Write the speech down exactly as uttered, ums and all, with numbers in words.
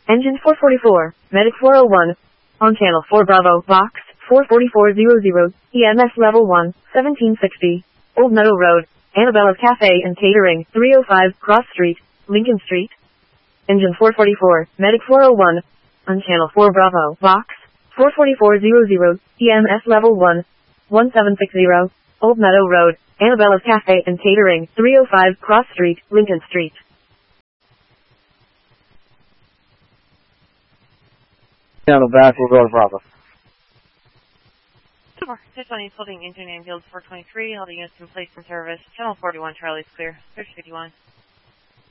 Engine four forty-four, Medic four oh one. On channel four Bravo, box four forty-four hundred, E M S level one, seventeen sixty. Old Meadow Road, Annabella's Cafe and Catering, three oh five Cross Street, Lincoln Street. Engine four forty-four, Medic four oh one. On channel four Bravo, box four forty-four hundred, E M S level one, seventeen sixty. Old Meadow Road, Annabella's Cafe and Catering, three oh five Cross Street, Lincoln Street. Channel back, we'll go to Bravo. six one eight holding engine ambulance four twenty-three, all the units in place in service. Channel forty-one, Charlie's clear. Search fifty-one.